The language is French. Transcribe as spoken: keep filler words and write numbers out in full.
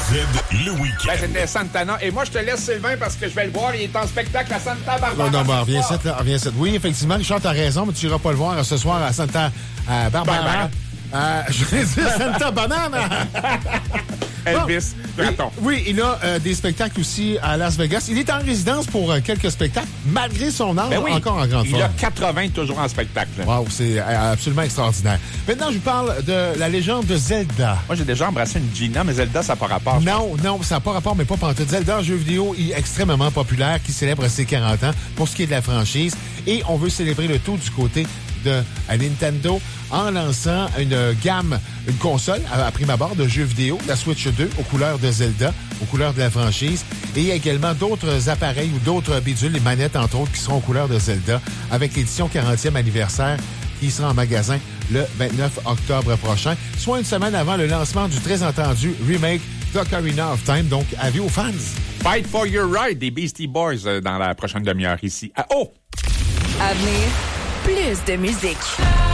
le week-end. Ben, c'était Santana. Et moi, je te laisse Sylvain parce que je vais le voir. Il est en spectacle à Santa Barbara. Non, non, ben, ce reviens soir. ça, reviens ça. Oui, effectivement, Richard, t'as raison, mais tu n'iras pas le voir ce soir à Santa euh, Barbara. Barbara. Euh, je vais dire Santa Banana. Elvis, Bon, Raton. Oui, oui, il a euh, des spectacles aussi à Las Vegas. Il est en résidence pour euh, quelques spectacles, malgré son âge, Ben oui, encore en grande il forme. a quatre-vingts toujours en spectacle. Wow, c'est euh, absolument extraordinaire. Maintenant, je vous parle de la légende de Zelda. Moi, j'ai déjà embrassé une Gina, mais Zelda, ça n'a pas rapport. Non, non, ça n'a pas rapport, mais pas pantoute. Zelda, un jeu vidéo extrêmement populaire qui célèbre ses quarante ans pour ce qui est de la franchise. Et on veut célébrer le tout du côté de à Nintendo en lançant une gamme, une console à, à prime abord de jeux vidéo, la Switch deux, aux couleurs de Zelda, aux couleurs de la franchise. Et il y a également d'autres appareils ou d'autres bidules, les manettes entre autres, qui seront aux couleurs de Zelda, avec l'édition quarantième anniversaire qui sera en magasin le vingt-neuf octobre prochain, soit une semaine avant le lancement du très entendu remake d'Ocarina of Time. Donc, avis aux fans. Fight for your right des Beastie Boys euh, dans la prochaine demi-heure ici. Ah, oh! À venir, plus de musique.